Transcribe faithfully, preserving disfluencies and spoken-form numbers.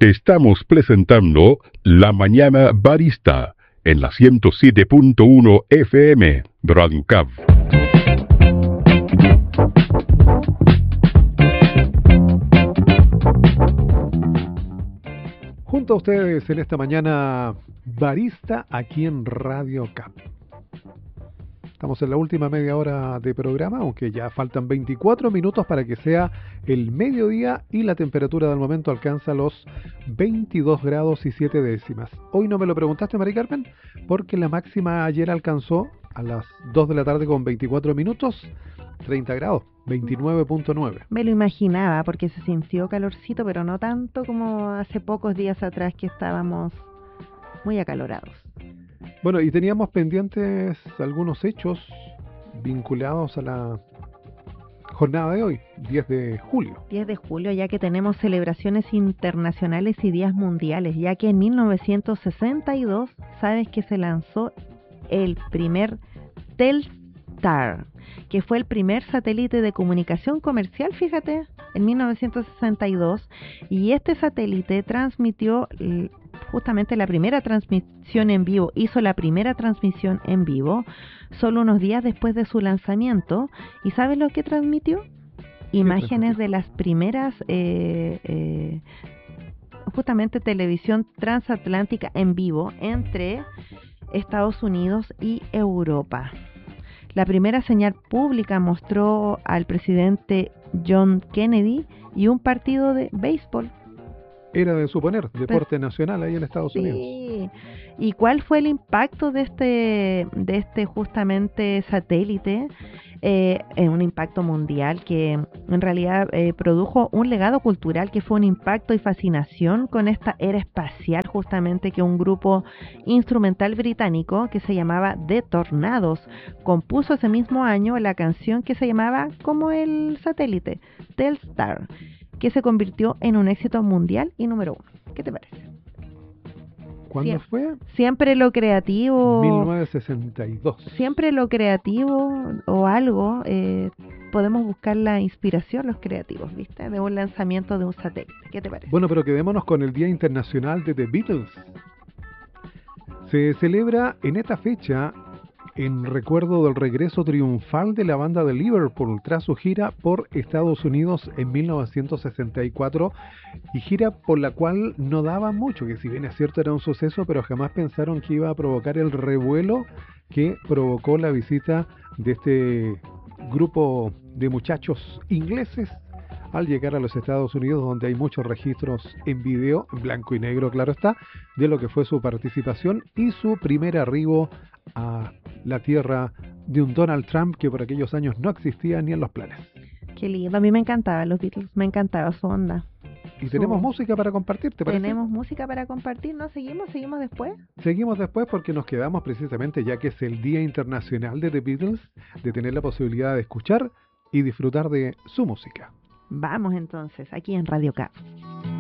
Estamos presentando La Mañana Barista en la ciento siete punto uno F M, Radio C A V. Junto a ustedes en esta mañana barista aquí en Radio C A V. Estamos en la última media hora de programa, aunque ya faltan veinticuatro minutos para que sea el mediodía y la temperatura del momento alcanza los veintidós grados y siete décimas. Hoy no me lo preguntaste, Mari Carmen, porque la máxima ayer alcanzó a las dos de la tarde con veinticuatro minutos, treinta grados, veintinueve punto nueve. Me lo imaginaba porque se sintió calorcito, pero no tanto como hace pocos días atrás que estábamos muy acalorados. Bueno, y teníamos pendientes algunos hechos vinculados a la jornada de hoy, diez de julio. diez de julio, ya que tenemos celebraciones internacionales y días mundiales, ya que en mil novecientos sesenta y dos, sabes que se lanzó el primer Telstar, que fue el primer satélite de comunicación comercial, fíjate, en mil novecientos sesenta y dos, y este satélite transmitió justamente la primera transmisión en vivo, hizo la primera transmisión en vivo solo unos días después de su lanzamiento. ¿Y sabes lo que transmitió? Imágenes de las primeras eh, eh, justamente televisión transatlántica en vivo entre Estados Unidos y Europa. La primera señal pública mostró al presidente John Kennedy y un partido de béisbol. Era de suponer, deporte nacional ahí en Estados sí. Unidos. ¿Y cuál fue el impacto de este, de este justamente satélite? Eh, en un impacto mundial que en realidad eh, produjo un legado cultural que fue un impacto y fascinación con esta era espacial, justamente que un grupo instrumental británico que se llamaba The Tornados compuso ese mismo año la canción que se llamaba como el satélite, Telstar, que se convirtió en un éxito mundial y número uno. ¿Qué te parece? ¿Cuándo Siempre, fue? Siempre lo creativo. mil novecientos sesenta y dos. Siempre lo creativo o algo, eh, podemos buscar la inspiración, los creativos, ¿viste? De un lanzamiento de un satélite. ¿Qué te parece? Bueno, pero quedémonos con el Día Internacional de The Beatles. Se celebra en esta fecha en recuerdo del regreso triunfal de la banda de Liverpool tras su gira por Estados Unidos en mil novecientos sesenta y cuatro, y gira por la cual no daba mucho, que si bien es cierto era un suceso, pero jamás pensaron que iba a provocar el revuelo que provocó la visita de este grupo de muchachos ingleses al llegar a los Estados Unidos, donde hay muchos registros en video, en blanco y negro, claro está, de lo que fue su participación y su primer arribo a la tierra de un Donald Trump que por aquellos años no existía ni en los planes. Qué lindo, a mí me encantaban los Beatles, me encantaba su onda. Y su... tenemos música para compartir, ¿te parece? Tenemos música para compartir, ¿no? ¿Seguimos? ¿Seguimos después? Seguimos después porque nos quedamos precisamente, ya que es el Día Internacional de The Beatles, de tener la posibilidad de escuchar y disfrutar de su música. Vamos entonces, aquí en Radio C A V.